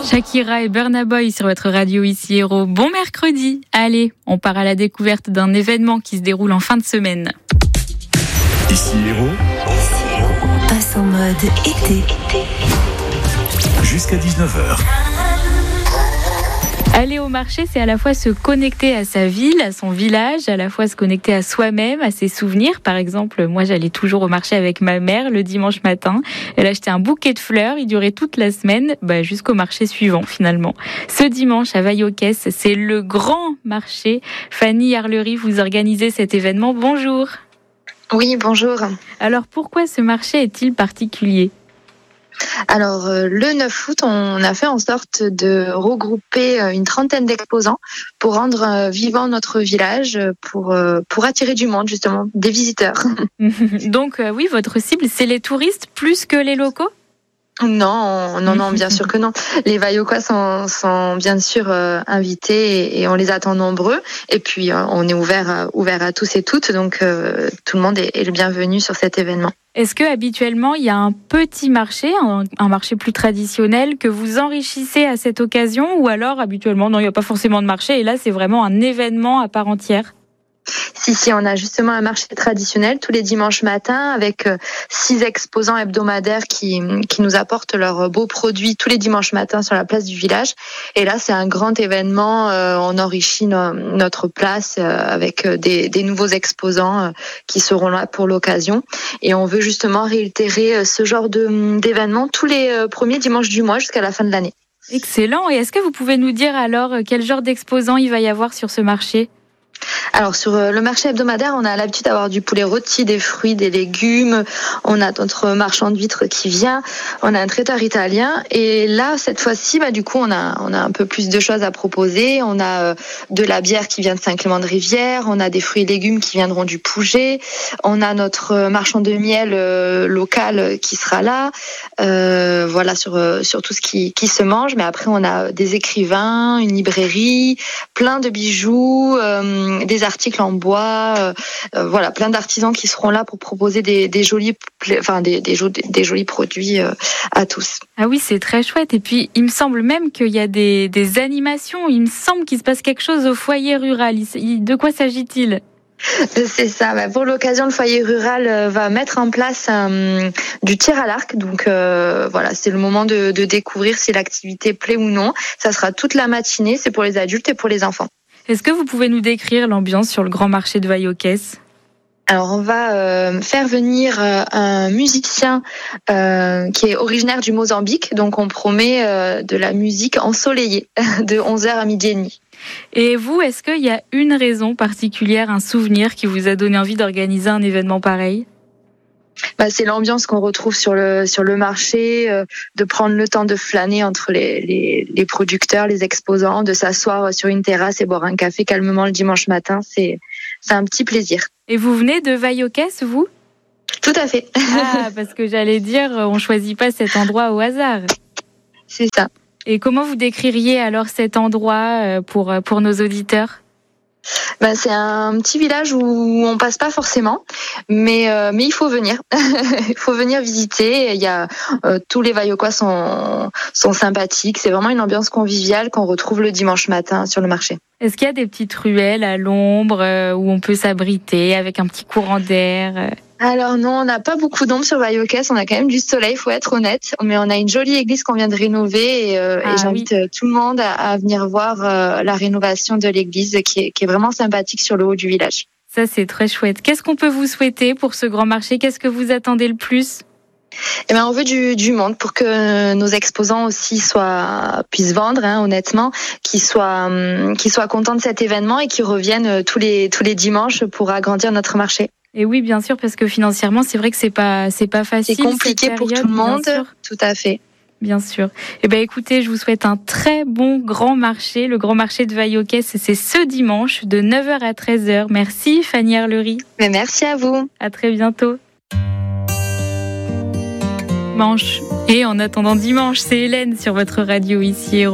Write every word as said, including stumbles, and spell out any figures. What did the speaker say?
Shakira et Burna Boy sur votre radio ici Héros. Bon mercredi. Allez, on part à la découverte d'un événement qui se déroule en fin de semaine. Ici Héros. Ici Héros. Passe en mode été. Jusqu'à dix-neuf heures. Aller au marché, c'est à la fois se connecter à sa ville, à son village, à la fois se connecter à soi-même, à ses souvenirs. Par exemple, moi, j'allais toujours au marché avec ma mère le dimanche matin. Elle achetait un bouquet de fleurs. Il durait toute la semaine, bah, jusqu'au marché suivant, finalement. Ce dimanche, à Vaillocès, c'est le grand marché. Fanny Arlery, vous organisez cet événement. Bonjour. Oui, bonjour. Alors, pourquoi ce marché est-il particulier ? Alors, euh, le neuf août, on a fait en sorte de regrouper une trentaine d'exposants pour rendre euh, vivant notre village, pour, euh, pour attirer du monde, justement, des visiteurs. Donc, euh, oui, votre cible, c'est les touristes plus que les locaux ? Non, non, non, bien sûr que non. Les Vailloquois sont, sont bien sûr euh, invités et, et on les attend nombreux. Et puis, euh, on est ouvert à, ouvert à tous et toutes, donc euh, tout le monde est, est le bienvenu sur cet événement. Est-ce que habituellement il y a un petit marché, un, un marché plus traditionnel que vous enrichissez à cette occasion, ou alors habituellement non, il n'y a pas forcément de marché et là c'est vraiment un événement à part entière? Si, si, on a justement un marché traditionnel tous les dimanches matins avec six exposants hebdomadaires qui, qui nous apportent leurs beaux produits tous les dimanches matins sur la place du village. Et là, c'est un grand événement. Euh, on enrichit no, notre place euh, avec des, des nouveaux exposants euh, qui seront là pour l'occasion. Et on veut justement réitérer ce genre de, d'événement tous les euh, premiers dimanches du mois jusqu'à la fin de l'année. Excellent. Et est-ce que vous pouvez nous dire alors quel genre d'exposants il va y avoir sur ce marché ? Alors sur le marché hebdomadaire, on a l'habitude d'avoir du poulet rôti, des fruits, des légumes. On a notre marchand de vitres qui vient. On a un traiteur italien. Et là, cette fois-ci, bah du coup, on a on a un peu plus de choses à proposer. On a de la bière qui vient de Saint-Clément-de-Rivière. On a des fruits et légumes qui viendront du Pouget. On a notre marchand de miel local qui sera là. Euh, voilà sur sur tout ce qui qui se mange. Mais après, on a des écrivains, une librairie, plein de bijoux. Euh, des articles en bois, euh, voilà, plein d'artisans qui seront là pour proposer des, des jolis, enfin des, des, des jolis produits euh, à tous. Ah oui, c'est très chouette. Et puis, il me semble même qu'il y a des, des animations. Il me semble qu'il se passe quelque chose au foyer rural. De quoi s'agit-il ? C'est ça. Bah pour l'occasion, le foyer rural va mettre en place euh, du tir à l'arc. Donc euh, voilà, c'est le moment de, de découvrir si l'activité plaît ou non. Ça sera toute la matinée. C'est pour les adultes et pour les enfants. Est-ce que vous pouvez nous décrire l'ambiance sur le grand marché de Vaillocès ? Alors on va euh, faire venir euh, un musicien euh, qui est originaire du Mozambique, donc on promet euh, de la musique ensoleillée de onze heures à midi et demi. Et vous, est-ce qu'il y a une raison particulière, un souvenir qui vous a donné envie d'organiser un événement pareil ? Bah, c'est l'ambiance qu'on retrouve sur le sur le marché, euh, de prendre le temps de flâner entre les, les les producteurs, les exposants, de s'asseoir sur une terrasse et boire un café calmement le dimanche matin, c'est c'est un petit plaisir. Et vous venez de Vaillocès, vous ? Tout à fait. Ah, parce que j'allais dire, on choisit pas cet endroit au hasard. C'est ça. Et comment vous décririez alors cet endroit pour pour nos auditeurs ? Ben, c'est un petit village où on passe pas forcément, mais euh, mais il faut venir. Il faut venir visiter. Il y a euh, tous les Vailloquois sont sont sympathiques. C'est vraiment une ambiance conviviale qu'on retrouve le dimanche matin sur le marché. Est-ce qu'il y a des petites ruelles à l'ombre euh, où on peut s'abriter avec un petit courant d'air euh... Alors non, on n'a pas beaucoup d'ombre sur Vaillocès, on a quand même du soleil, faut être honnête, mais on a une jolie église qu'on vient de rénover et, euh, ah, et j'invite oui. tout le monde à, à venir voir euh, la rénovation de l'église qui est, qui est vraiment sympathique sur le haut du village. Ça c'est très chouette. Qu'est-ce qu'on peut vous souhaiter pour ce grand marché ? Qu'est-ce que vous attendez le plus ? Eh ben, on veut du, du monde pour que nos exposants aussi soient, puissent vendre, hein, honnêtement, qu'ils soient, hum, qu'ils soient contents de cet événement et qu'ils reviennent tous les, tous les dimanches pour agrandir notre marché. Et oui, bien sûr, parce que financièrement, c'est vrai que c'est pas, c'est pas facile. C'est compliqué période, pour tout le monde. Tout à fait. Bien sûr. Eh ben, écoutez, je vous souhaite un très bon grand marché. Le grand marché de Vaillocès, c'est ce dimanche de neuf heures à treize heures. Merci, Fanny Arlery. Mais merci à vous. À très bientôt. Manche. Et en attendant dimanche, c'est Hélène sur votre radio ici.